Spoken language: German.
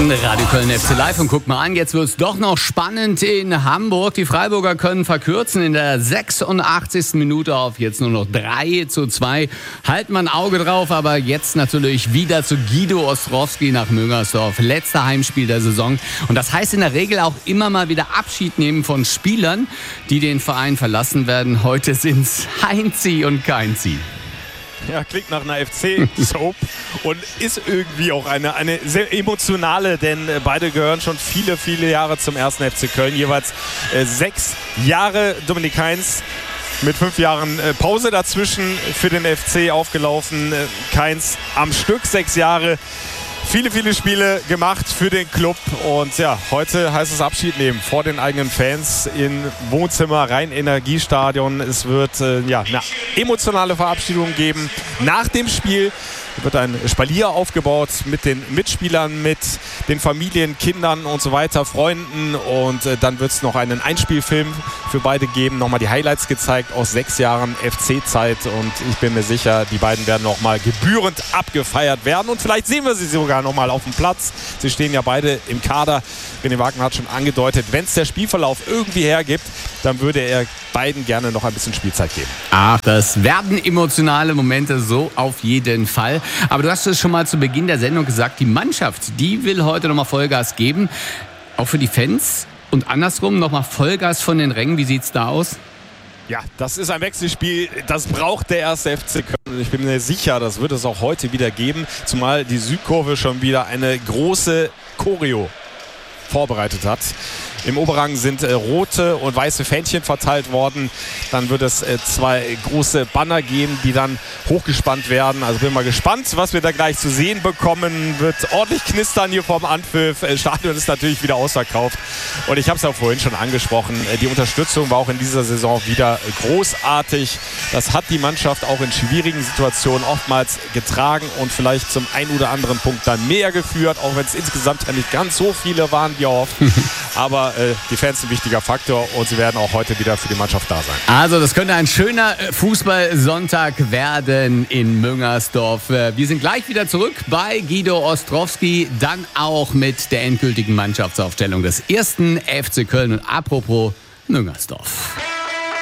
Radio Köln FC Live und guck mal an, jetzt wird es doch noch spannend in Hamburg. Die Freiburger können verkürzen in der 86. Minute auf jetzt nur noch 3:2. Halt mal ein Auge drauf, aber jetzt natürlich wieder zu Guido Ostrowski nach Müngersdorf. Letzter Heimspiel der Saison. Und das heißt in der Regel auch immer mal wieder Abschied nehmen von Spielern, die den Verein verlassen werden. Heute sind's Heinzi und Keinzi. Ja, klingt nach einer FC-Soap und ist irgendwie auch eine sehr emotionale, denn beide gehören schon viele, viele Jahre zum 1. FC Köln. Jeweils 6 Jahre. Dominik Kainz mit 5 Jahren Pause dazwischen für den FC aufgelaufen. Kainz am Stück 6 Jahre. Viele, viele Spiele gemacht für den Club und ja, heute heißt es Abschied nehmen vor den eigenen Fans im Wohnzimmer, Rhein-Energiestadion. Es wird eine emotionale Verabschiedung geben. Nach dem Spiel wird ein Spalier aufgebaut mit den Mitspielern, mit den Familien, Kindern und so weiter, Freunden und dann wird es noch einen Einspielfilm für beide geben, nochmal die Highlights gezeigt aus 6 Jahren FC-Zeit und ich bin mir sicher, die beiden werden nochmal gebührend abgefeiert werden und vielleicht sehen wir sie sogar nochmal auf dem Platz. Sie stehen ja beide im Kader. René Wagner hat schon angedeutet, wenn es der Spielverlauf irgendwie hergibt, dann würde er beiden gerne noch ein bisschen Spielzeit geben. Ach, das werden emotionale Momente, so auf jeden Fall. Aber du hast es schon mal zu Beginn der Sendung gesagt, die Mannschaft, die will heute nochmal Vollgas geben. Auch für die Fans und andersrum nochmal Vollgas von den Rängen. Wie sieht's da aus? Ja, das ist ein Wechselspiel, das braucht der 1. FC Köln. Ich bin mir sicher, das wird es auch heute wieder geben, zumal die Südkurve schon wieder eine große Choreo vorbereitet hat. Im Oberrang sind rote und weiße Fähnchen verteilt worden. Dann wird es 2 große Banner geben, die dann hochgespannt werden. Also bin mal gespannt, was wir da gleich zu sehen bekommen. Wird ordentlich knistern hier vorm Anpfiff. Stadion ist natürlich wieder ausverkauft. Und ich habe es ja vorhin schon angesprochen. Die Unterstützung war auch in dieser Saison wieder großartig. Das hat die Mannschaft auch in schwierigen Situationen oftmals getragen und vielleicht zum ein oder anderen Punkt dann mehr geführt. Auch wenn es insgesamt ja nicht ganz so viele waren wie erhofft. Aber die Fans sind ein wichtiger Faktor und sie werden auch heute wieder für die Mannschaft da sein. Also das könnte ein schöner Fußballsonntag werden in Müngersdorf. Wir sind gleich wieder zurück bei Guido Ostrowski, dann auch mit der endgültigen Mannschaftsaufstellung des 1. FC Köln. Und apropos Müngersdorf.